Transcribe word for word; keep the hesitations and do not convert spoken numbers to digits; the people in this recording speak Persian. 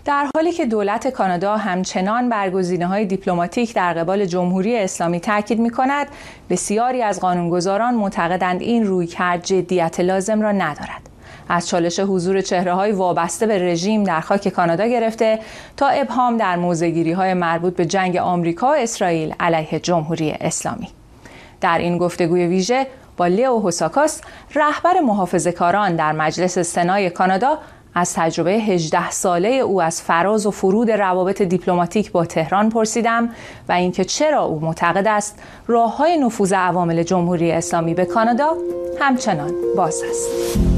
در حالی که دولت کانادا همچنان بر گزینه‌های دیپلماتیک در قبال جمهوری اسلامی تاکید می‌کند، بسیاری از قانونگذاران معتقدند این رویکرد جدیت لازم را ندارد. از چالش حضور چهره‌های وابسته به رژیم در خاک کانادا گرفته تا ابهام در موضع‌گیری‌های مربوط به جنگ آمریکا و اسرائیل علیه جمهوری اسلامی. در این گفتگوی ویژه با لیو هوساکوس، رهبر محافظه‌کاران در مجلس سنای کانادا، از تجربه هجده ساله او از فراز و فرود روابط دیپلماتیک با تهران پرسیدم و اینکه چرا او معتقد است راه‌های نفوذ عوامل جمهوری اسلامی به کانادا همچنان باز است.